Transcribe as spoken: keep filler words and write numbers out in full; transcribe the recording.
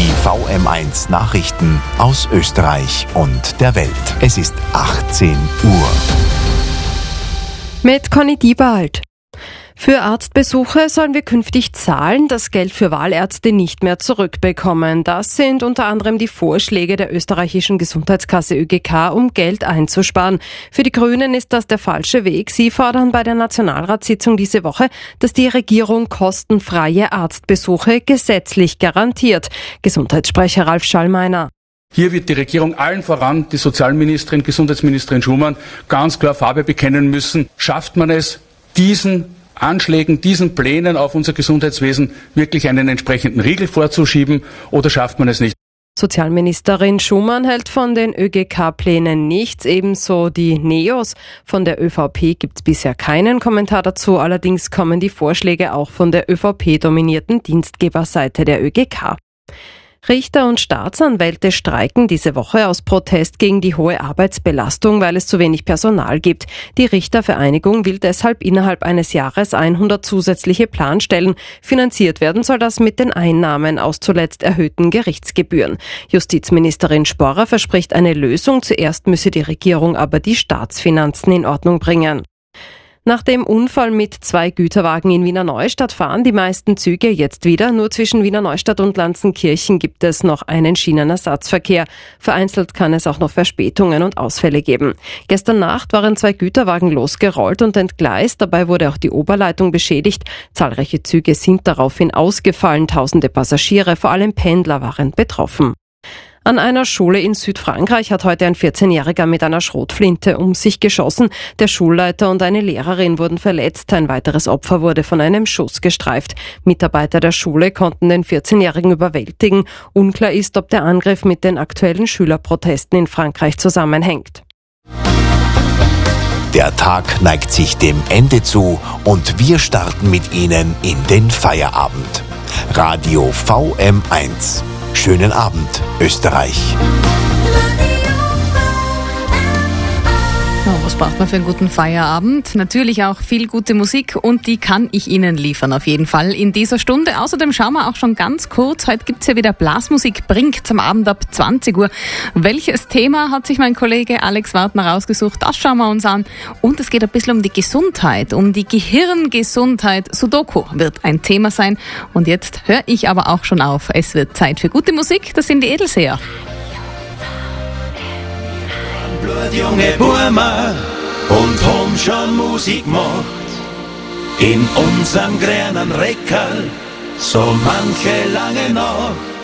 Die V M eins Nachrichten aus Österreich und der Welt. Es ist achtzehn Uhr. Mit Conny Diebald. Für Arztbesuche sollen wir künftig zahlen, das Geld für Wahlärzte nicht mehr zurückbekommen. Das sind unter anderem die Vorschläge der österreichischen Gesundheitskasse Ö G K, um Geld einzusparen. Für die Grünen ist das der falsche Weg. Sie fordern bei der Nationalratssitzung diese Woche, dass die Regierung kostenfreie Arztbesuche gesetzlich garantiert. Gesundheitssprecher Ralf Schallmeiner. Hier wird die Regierung allen voran, die Sozialministerin, Gesundheitsministerin Schumann, ganz klar Farbe bekennen müssen. Schafft man es, diesen Anschlägen, diesen Plänen auf unser Gesundheitswesen wirklich einen entsprechenden Riegel vorzuschieben, oder schafft man es nicht? Sozialministerin Schumann hält von den Ö G K-Plänen nichts, ebenso die NEOS. Von der Ö V P gibt es bisher keinen Kommentar dazu, allerdings kommen die Vorschläge auch von der Ö V P-dominierten Dienstgeberseite der Ö G K. Richter und Staatsanwälte streiken diese Woche aus Protest gegen die hohe Arbeitsbelastung, weil es zu wenig Personal gibt. Die Richtervereinigung will deshalb innerhalb eines Jahres hundert zusätzliche Planstellen. Finanziert werden soll das mit den Einnahmen aus zuletzt erhöhten Gerichtsgebühren. Justizministerin Sporrer verspricht eine Lösung. Zuerst müsse die Regierung aber die Staatsfinanzen in Ordnung bringen. Nach dem Unfall mit zwei Güterwagen in Wiener Neustadt fahren die meisten Züge jetzt wieder. Nur zwischen Wiener Neustadt und Lanzenkirchen gibt es noch einen Schienenersatzverkehr. Vereinzelt kann es auch noch Verspätungen und Ausfälle geben. Gestern Nacht waren zwei Güterwagen losgerollt und entgleist. Dabei wurde auch die Oberleitung beschädigt. Zahlreiche Züge sind daraufhin ausgefallen. Tausende Passagiere, vor allem Pendler, waren betroffen. An einer Schule in Südfrankreich hat heute ein vierzehnjähriger mit einer Schrotflinte um sich geschossen. Der Schulleiter und eine Lehrerin wurden verletzt. Ein weiteres Opfer wurde von einem Schuss gestreift. Mitarbeiter der Schule konnten den vierzehnjährigen überwältigen. Unklar ist, ob der Angriff mit den aktuellen Schülerprotesten in Frankreich zusammenhängt. Der Tag neigt sich dem Ende zu und wir starten mit Ihnen in den Feierabend. Radio V M eins. Schönen Abend, Österreich. Oh, was braucht man für einen guten Feierabend? Natürlich auch viel gute Musik und die kann ich Ihnen liefern auf jeden Fall in dieser Stunde. Außerdem schauen wir auch schon ganz kurz, heute gibt's ja wieder Blasmusik, bringt am Abend ab zwanzig Uhr. Welches Thema hat sich mein Kollege Alex Wartner rausgesucht? Das schauen wir uns an. Und es geht ein bisschen um die Gesundheit, um die Gehirngesundheit. Sudoku wird ein Thema sein. Und jetzt höre ich aber auch schon auf. Es wird Zeit für gute Musik, das sind die Edelseher. Blutjunge Burma und haben schon Musik gemacht. In unserem grünen Reckerl, so manche lange Nacht.